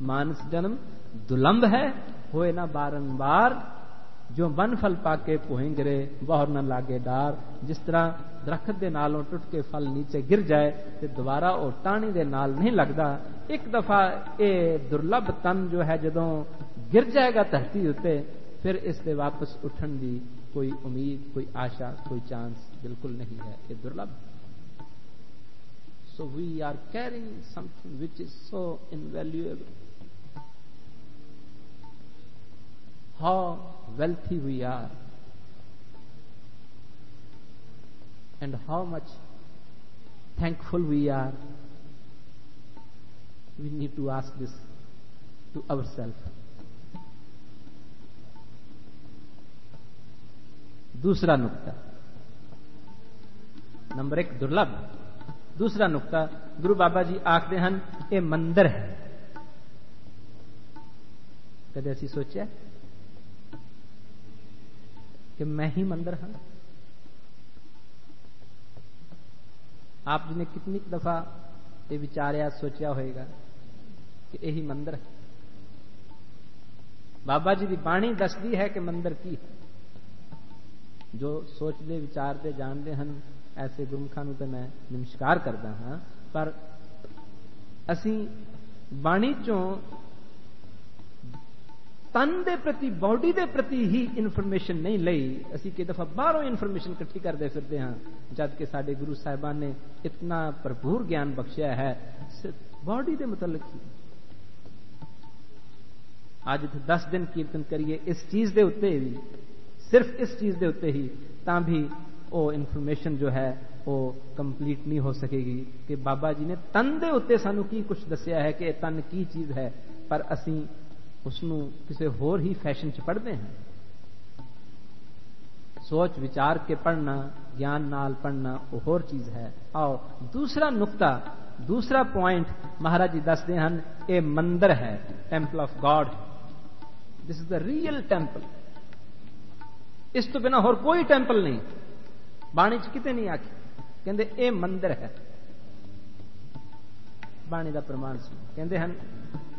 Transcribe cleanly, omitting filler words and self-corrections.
मानस जन्म दुलंभ है, होए ना बारंबार। जो बन फल पाके पोहिंगरे, बहुर न लागे डार। जिस तरह दरखत दे नालों टुट के फल नीचे गिर जाए तो दोबारा वो टाणी दे नाल नहीं लगता। एक दफा ये दुर्लभ तन जो है जदों गिर जाएगा धरती उत्ते, फिर इससे वापस उठन की कोई उम्मीद, कोई आशा, कोई चांस बिल्कुल नहीं है। ये दुर्लभ। So we are carrying something which is so invaluable. How wealthy we are, and how much thankful we are. We need to ask this to ourselves. दूसरा नुक्ता, नंबर 1 दुर्लभ। दूसरा नुक्ता, गुरु बाबा जी आखते हैं ये मंदिर है। कदे असी सोचा कि मैं ही मंदिर हाँ? आप जी ने कितनी दफा ये विचारिया, सोचा होएगा कि यही मंदिर है? बाबा जी की बाणी दसदी है कि मंदिर की है। जो सोचते विचारते जानते हैं ऐसे गुरमुखां नूं तो मैं नमस्कार करदा हाँ, पर असी बाणी चों तन दे प्रति, बॉडी दे प्रति ही इन्फॉर्मेशन नहीं लई। असी कई दफा बाहरों इन्फॉर्मेशन इकट्ठी करते फिरते हाँ, जबकि साडे गुरु साहिबान ने इतना भरपूर ज्ञान बख्शिया है बॉडी दे मुतल्लिक ही। आज इत्थे 10 दिन कीर्तन करिए इस चीज दे उत्ते ही, सिर्फ इस चीज दे उत्ते ही, तां भी वो इन्फॉर्मेशन जो है वो कंप्लीट नहीं हो सकेगी कि बाबा जी ने तन दे उत्ते सानू की कुछ दसिया है कि तन की चीज है, पर असी उसनू किसी होर ही फैशन च पढ़ते हैं। सोच विचार के पढ़ना, ज्ञान नाल पढ़ना वो होर चीज है। आओ दूसरा नुक्ता, दूसरा पॉइंट महाराज जी दसते हैं, ये मंदिर है, temple of God. This is the real temple. इस तो बिना होर कोई टेंपल नहीं। बाणी च किते नहीं आखी, कहते ये मंदिर है। बाणी का प्रमाण सुनो, कहते हैं